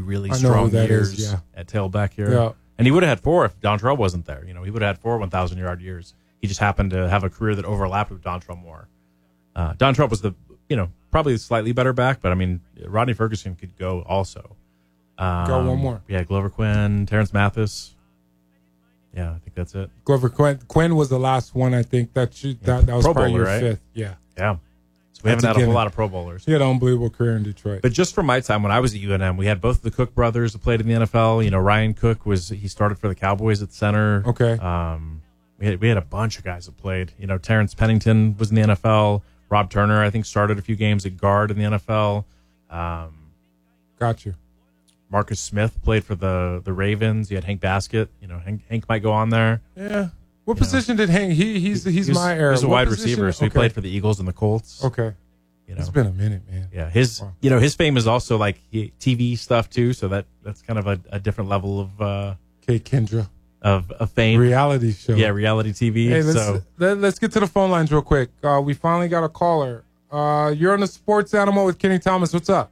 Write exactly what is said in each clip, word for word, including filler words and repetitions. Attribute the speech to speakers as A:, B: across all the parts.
A: really
B: I know
A: strong
B: who that
A: years
B: is, yeah.
A: at tailback here.
B: Yeah.
A: And he would have had four if Dontrell wasn't there. You know, he would have had four one thousand yard years. He just happened to have a career that overlapped with Dontrell more. Uh, Dontrell was the, you know, probably slightly better back, but I mean, Rodney Ferguson could go also. Um,
B: Go one more.
A: Yeah, Glover Quinn, Terrence Mathis. Yeah, I think that's it.
B: Glover Quinn. Quinn was the last one, I think. That you, that, that was
A: Pro
B: probably
A: Bowler,
B: your
A: right?
B: fifth. Yeah.
A: Yeah. So we
B: That's
A: haven't had a
B: again-
A: whole lot of Pro Bowlers.
B: He had an unbelievable career in Detroit.
A: But just from my time when I was at U N M, we had both the Cook brothers that played in the N F L. You know, Ryan Cook was he started for the Cowboys at center.
B: Okay.
A: Um, we had we had a bunch of guys that played. You know, Terrence Pennington was in the N F L. Rob Turner, I think, started a few games at guard in the N F L. Um,
B: Got you.
A: Marcus Smith played for the the Ravens. You had Hank Baskett. You know, Hank, Hank might go on there.
B: Yeah. What
A: You
B: position did Hank? He he's he's
A: He was-
B: my era.
A: He was a
B: What
A: wide
B: position-
A: receiver, so he
B: okay.
A: played for the Eagles and the Colts.
B: Okay.
A: You know,
B: It's been a minute, man.
A: yeah, his
B: Wow.
A: you know his fame is also like he, T V stuff too. So that that's kind of a, a different level of uh,
B: Kate Kendra.
A: of of fame.
B: Reality show.
A: Yeah, reality T V.
B: Hey, let's
A: so
B: let, let's get to the phone lines real quick. Uh, we finally got a caller. Uh, you're on the Sports Animal with Kenny Thomas. What's up?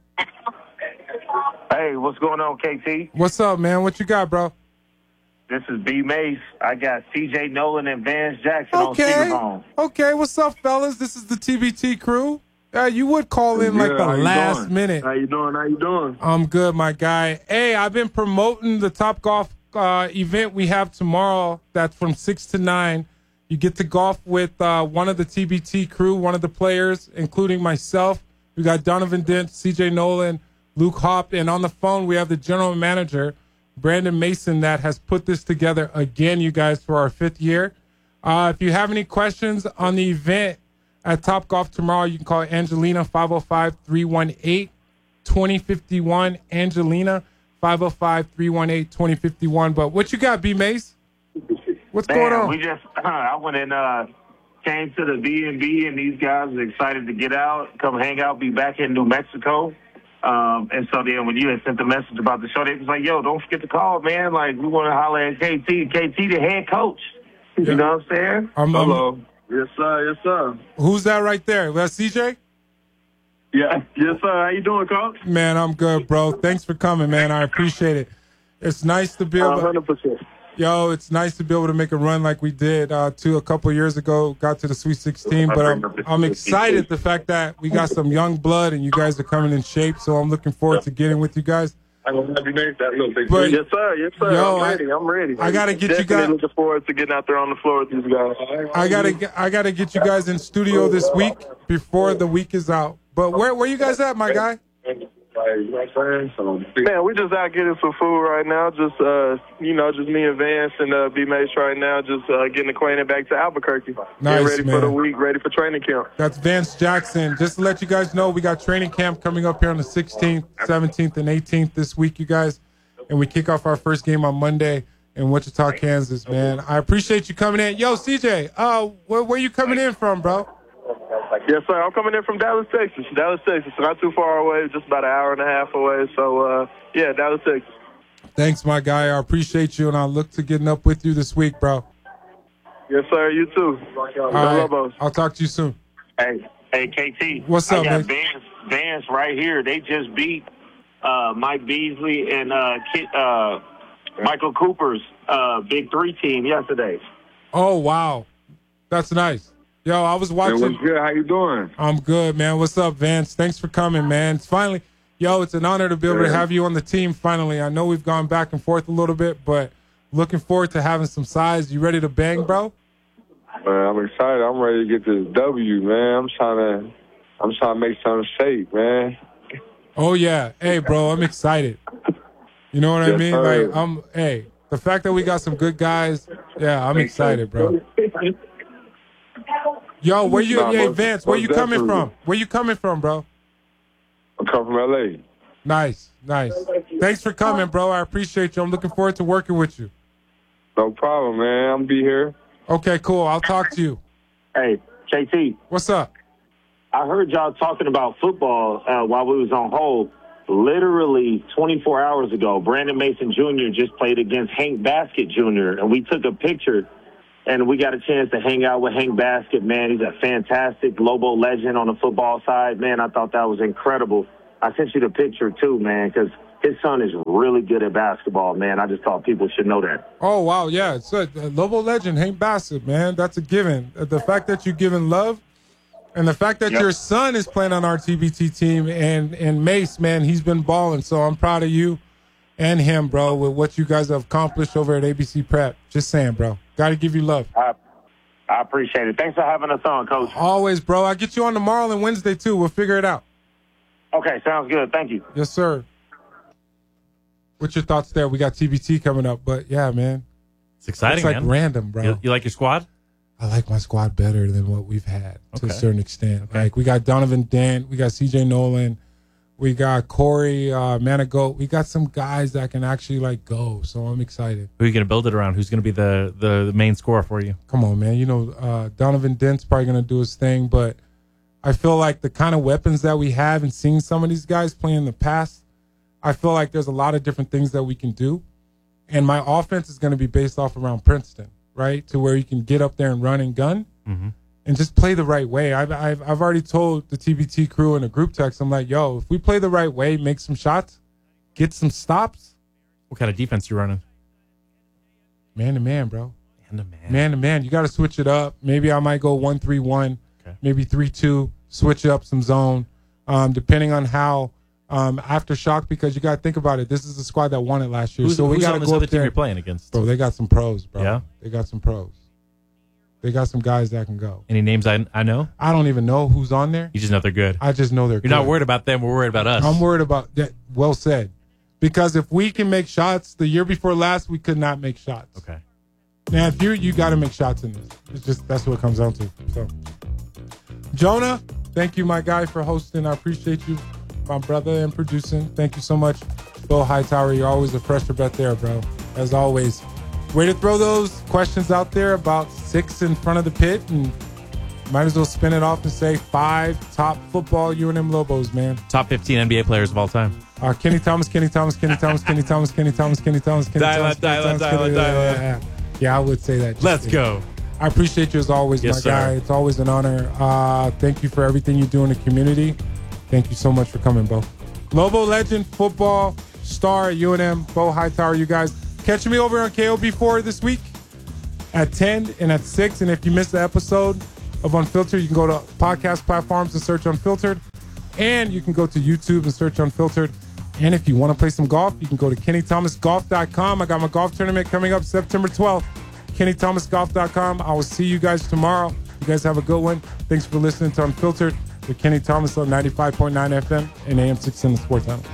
C: Hey, what's going on, K T?
B: What's up, man? What you got, bro?
C: This is B Mace. I got C J Nolan and Vance Jackson on
B: Okay.
C: speakerphone.
B: Okay. What's up, fellas? This is the T B T crew. Uh, you would call in like
D: Good.
B: the
D: How you
B: last
D: doing?
B: minute.
D: How you doing? How you doing?
B: I'm good, my guy. Hey, I've been promoting the Top Golf uh, event we have tomorrow. That's from six to nine. You get to golf with uh, one of the T B T crew, one of the players, including myself. We got Donovan Dent, C J Nolan, Luke Hopp, and on the phone we have the general manager, Brandon Mason, that has put this together again, you guys, for our fifth year. Uh, if you have any questions on the event at Top Golf tomorrow, you can call Angelina five oh five, three one eight, two oh five one. Angelina five oh five, three one eight, two oh five one. But what you got, B Mace? What's
C: Man,
B: going on?
C: we just I went and uh, came to the B and B, and these guys are excited to get out, come hang out, be back in New Mexico. Um, and so then when you had sent the message about the show, they was like, yo, don't forget to call, man. Like, we want to holler at K T. K T, the head coach.
B: Yeah.
C: You know what I'm saying?
B: I'm- I'm-
D: Hello. Yes, sir. Yes, sir.
B: Who's that right there? That's C J?
D: Yeah. Yes, sir. How you doing, Coach?
B: Man, I'm good, bro. Thanks for coming, man. I appreciate it. It's nice to be able
D: one
B: to,
D: hundred percent.
B: yo, it's nice to be able to make a run like we did uh, two a couple years ago, got to the Sweet sixteen. But I'm, I'm excited the fact that we got some young blood and you guys are coming in shape. So I'm looking forward to getting with you guys.
D: I'm gonna have you make that look. Big
B: But-
D: yes, sir. Yes, sir.
B: Yo,
D: I'm
B: I-
D: ready. I'm ready.
B: I gotta get you
D: Definitely
B: guys-
D: looking forward to getting out there on the floor with these guys.
B: I gotta get, I gotta get you guys in studio this week before the week is out. But where where you guys at, my guy?
D: Man, we just out getting some food right now. Just uh, you know, just me and Vance and uh, B Mace right now. Just uh, getting acquainted back to Albuquerque.
B: Nice,
D: Getting ready
B: man.
D: for the week, ready for training camp.
B: That's Vance Jackson. Just to let you guys know, we got training camp coming up here on the sixteenth, seventeenth, and eighteenth this week, you guys. And we kick off our first game on Monday in Wichita, Kansas, man. I appreciate you coming in. Yo, C J, uh, where, where you coming in from, bro?
D: Yes, sir. I'm coming in from Dallas, Texas. Dallas, Texas. Not too far away, just about an hour and a half away. So, uh, yeah, Dallas, Texas.
B: Thanks, my guy. I appreciate you, and I look to getting up with you this week, bro.
D: Yes, sir. You too.
B: All right. I'll talk to you soon.
C: Hey, hey, K T.
B: What's
C: I
B: up,
C: got
B: man?
C: Vance, Vance right here. They just beat uh, Mike Beasley and uh, Kit, uh, Michael Cooper's uh, Big Three team yesterday.
B: Oh, wow. That's nice. Yo, I was
D: Hey,
B: watching.
D: what's good? How you doing?
B: I'm good, man. What's up, Vance? Thanks for coming, man. It's finally, yo, it's an honor to be able to
D: Yeah.
B: have you on the team finally. I know we've gone back and forth a little bit, but looking forward to having some size. You ready to bang, bro?
D: Man, I'm excited. I'm ready to get this W, man. I'm trying to, I'm trying to make something shape, man.
B: Oh, yeah. Hey, bro, I'm excited. You know what I
D: Yes,
B: mean?
D: sir.
B: Like, I'm, hey, the fact that we got some good guys, yeah, I'm excited, bro. Yo, where you,
D: Nah,
B: hey,
D: most-
B: Vance, where
D: most
B: you coming
D: definitely.
B: from? Where you coming from, bro?
D: I'm coming from L A.
B: Nice, nice. Thanks for coming, bro. I appreciate you. I'm looking forward to working with you.
D: No problem, man. I'm be here.
B: Okay, cool. I'll talk to you.
C: Hey, K T.
B: What's up?
C: I heard y'all talking about football uh, while we was on hold. Literally twenty-four hours ago, Brandon Mason Junior just played against Hank Baskett Junior, and we took a picture, and we got a chance to hang out with Hank Baskett, man. He's a fantastic Lobo legend on the football side. Man, I thought that was incredible. I sent you the picture, too, man, because his son is really good at basketball, man. I just thought people should know that.
B: Oh, wow, yeah. It's a, a Lobo legend, Hank Bassett, man. That's a given. The fact that you're giving love and the fact that yep. your son is playing on our T B T team and, and Mace, man, he's been balling. So I'm proud of you and him, bro, with what you guys have accomplished over at A B C Prep. Just saying, bro. Got to give you love.
C: I, I appreciate it. Thanks for having us on, Coach.
B: Always, bro. I'll get you on tomorrow and Wednesday, too. We'll figure it out.
C: Okay, sounds good. Thank you.
B: Yes, sir. What's your thoughts there? We got T B T coming up, but yeah, man.
A: It's exciting,
B: It's like
A: man.
B: random, bro.
A: You, you like your squad?
B: I like my squad better than what we've had to
A: Okay.
B: a certain extent.
A: Okay.
B: Like, we got Donovan Dent. We got C J Nolan. We got Corey uh, Manigault. We got some guys that can actually, like, go. So I'm excited.
A: Who are you going to build it around? Who's going to be the, the, the main scorer for you?
B: Come on, man. You know, uh, Donovan Dent's probably going to do his thing, but I feel like the kind of weapons that we have and seeing some of these guys play in the past, I feel like there's a lot of different things that we can do. And my offense is going to be based off around Princeton, right? To where you can get up there and run and gun
A: Mm-hmm.
B: and just play the right way. I've, I've, I've already told the T B T crew in a group text, I'm like, yo, if we play the right way, make some shots, get some stops.
A: What kind of defense you running?
B: Man to man, bro.
A: Man to man.
B: Man to man. You got to switch it up. Maybe I might go one three one,
A: Okay.
B: maybe three two, switch up some zone, um, depending on how um, aftershock, because you got to think about it. This is the squad that won it last year.
A: Who's,
B: so we
A: who's
B: got
A: on
B: to
A: this
B: go
A: other
B: up
A: team
B: there.
A: you're playing against?
B: Bro, they got some pros, bro.
A: Yeah?
B: They got some pros. They got some guys that can go.
A: Any names I, I know?
B: I don't even know who's on there.
A: You just know they're good.
B: I just know they're
A: You're
B: good.
A: not worried about them. We're worried about us.
B: I'm worried about that. Well said. Because if we can make shots, the year before last, we could not make shots.
A: Okay.
B: Now, if you you got to make shots in this. It's just that's what it comes down to. So, Jonah, thank you, my guy, for hosting. I appreciate you, my brother, and producing. Thank you so much, Bill Hightower. You're always a fresher bet there, bro. As always. Way to throw those questions out there about six in front of the pit, and might as well spin it off and say five top football U N M Lobos, man.
A: Top fifteen N B A players of all time.
B: Uh, Kenny Thomas, Kenny Thomas, Kenny Thomas, Kenny Thomas, Kenny Thomas, Kenny Thomas, Kenny
A: Dial
B: Thomas.
A: it, dial it, dial it,
B: Kenny-
A: dial it.
B: Yeah, yeah, I would say that. Just
A: Let's
B: kidding.
A: go.
B: I appreciate you as always,
A: Yes,
B: my
A: sir.
B: guy. It's always an honor. Uh, thank you for everything you do in the community. Thank you so much for coming, Bo. Lobo legend, football star at U N M, Bo Hightower. You guys catch me over on K O B four this week at ten and at six. And if you missed the episode of Unfiltered, you can go to podcast platforms and search Unfiltered. And you can go to YouTube and search Unfiltered. And if you want to play some golf, you can go to kenny thomas golf dot com. I got my golf tournament coming up September twelfth. kenny thomas golf dot com. I will see you guys tomorrow. You guys have a good one. Thanks for listening to Unfiltered with Kenny Thomas on ninety-five point nine F M and A M six ten, the Sports Channel.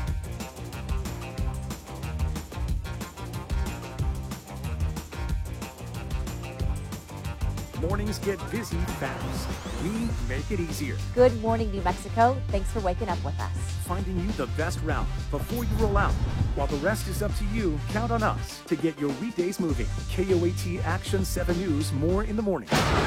E: Mornings get busy fast. We make it easier,
F: Good morning, New Mexico. Thanks for waking up with us.
E: finding you the best route before you roll out. While the rest is up to you, count on us to get your weekdays moving. K O A T Action seven News, more in the morning.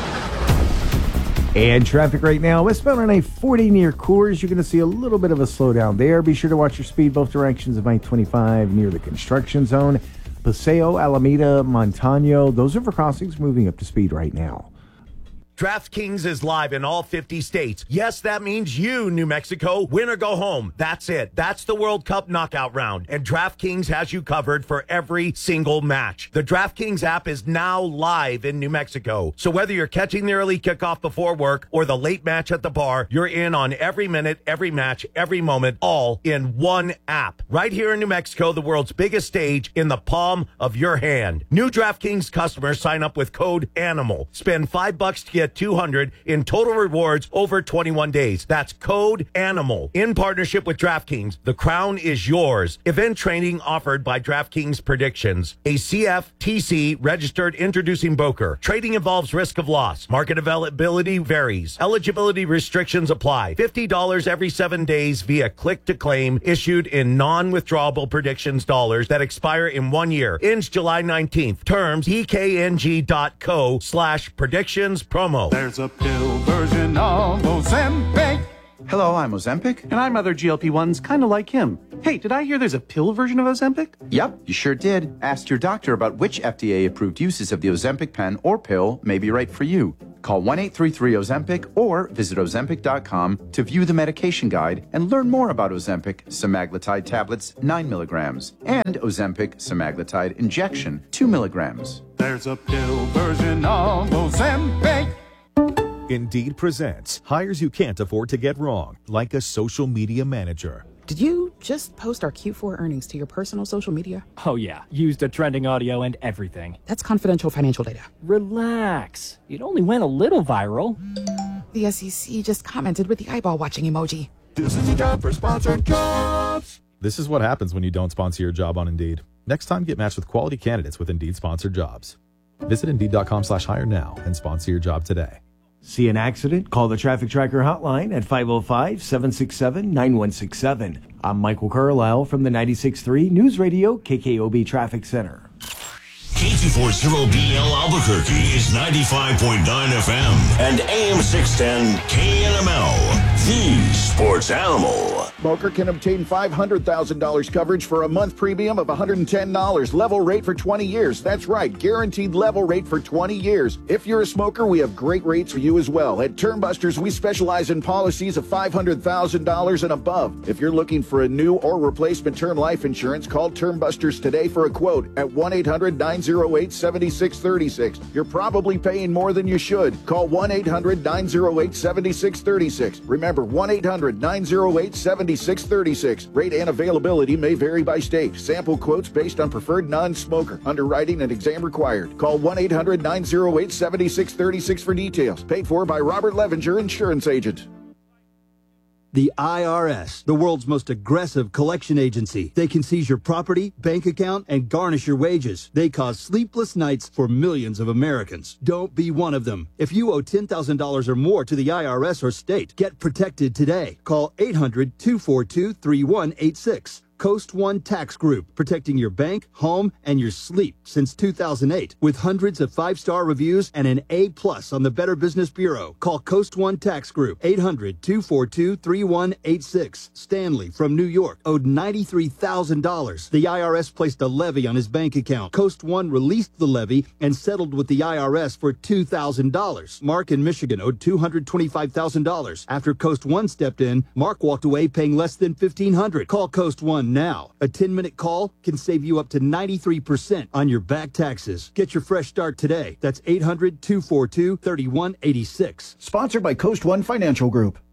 G: And traffic right now, westbound on I forty near Coors. You're going to see a little bit of a slowdown there. Be sure to watch your speed both directions of I twenty-five near the construction zone. Paseo, Alameda, Montano, those river crossings moving up to speed right now.
H: DraftKings is live in all fifty states. Yes, that means you, New Mexico. Win or go home. That's it. That's the World Cup knockout round. And DraftKings has you covered for every single match. The DraftKings app is now live in New Mexico. So whether you're catching the early kickoff before work or the late match at the bar, you're in on every minute, every match, every moment, all in one app. Right here in New Mexico, the world's biggest stage in the palm of your hand. New DraftKings customers sign up with code ANIMAL. Spend five bucks to get two hundred in total rewards over twenty-one days. That's code ANIMAL. In partnership with DraftKings, the crown is yours. Event training offered by DraftKings Predictions. A C F T C registered introducing broker. Trading involves risk of loss. Market availability varies. Eligibility restrictions apply. fifty dollars every seven days via click to claim, issued in non-withdrawable predictions dollars that expire in one year. Ends July nineteenth. Terms E K N G dot co slash predictions promo.
I: There's a pill version of Ozempic.
J: Hello, I'm Ozempic.
I: And I'm other G L P ones kind of like him. Hey, did I hear there's a pill version of Ozempic?
J: Yep, you sure did. Ask your doctor about which F D A-approved uses of the Ozempic pen or pill may be right for you. Call one eight three three Ozempic or visit Ozempic dot com to view the medication guide and learn more about Ozempic semaglutide tablets nine milligrams and Ozempic semaglutide injection two milligrams.
K: There's a pill version of Ozempic.
L: Indeed presents hires you can't afford to get wrong, like a social media manager.
M: Did you just post our Q four earnings to your personal social media?
N: Oh yeah, used the trending audio and everything.
M: That's confidential financial data.
N: Relax. It only went a little viral.
M: The S E C just commented with the eyeball watching emoji.
K: This is a job for sponsored jobs.
L: This is what happens when you don't sponsor your job on Indeed. Next time, get matched with quality candidates with Indeed sponsored jobs. Visit Indeed.com slash hire now and sponsor your job today.
G: See an accident? Call the Traffic Tracker hotline at five oh five, seven six seven, nine one six seven. I'm Michael Carlisle from the ninety-six point three News Radio K K O B Traffic Center.
O: K two forty B L Albuquerque is ninety-five point nine F M and A M six ten K N M L, the sports animal.
P: Smoker can obtain five hundred thousand dollars coverage for a month premium of one hundred ten dollars. Level rate for twenty years. That's right, guaranteed level rate for twenty years. If you're a smoker, we have great rates for you as well. At Termbusters, we specialize in policies of five hundred thousand dollars and above. If you're looking for a new or replacement term life insurance, call Termbusters today for a quote at one eight hundred nine oh eight seven six three six. You're probably paying more than you should. Call one eight hundred nine oh eight seven six three six. Remember, one eight hundred nine oh eight seven six three six. Rate and availability may vary by state. Sample quotes based on preferred non-smoker. Underwriting and exam required. Call one eight hundred nine oh eight seven six three six for details. Paid for by Robert Levenger, Insurance Agent.
Q: The I R S, the world's most aggressive collection agency. They can seize your property, bank account, and garnish your wages. They cause sleepless nights for millions of Americans. Don't be one of them. If you owe ten thousand dollars or more to the I R S or state, get protected today. Call eight hundred two four two three one eight six. Coast One Tax Group, protecting your bank, home, and your sleep since two thousand eight. With hundreds of five-star reviews and an A plus on the Better Business Bureau. Call Coast One Tax Group, eight hundred two four two three one eight six. Stanley from New York owed ninety-three thousand dollars. The I R S placed a levy on his bank account. Coast One released the levy and settled with the I R S for two thousand dollars. Mark in Michigan owed two hundred twenty-five thousand dollars. After Coast One stepped in, Mark walked away paying less than fifteen hundred dollars. Call Coast One now. A ten-minute call can save you up to ninety-three percent on your back taxes. Get your fresh start today. That's eight hundred two four two three one eight six.
P: Sponsored by Coast One Financial Group.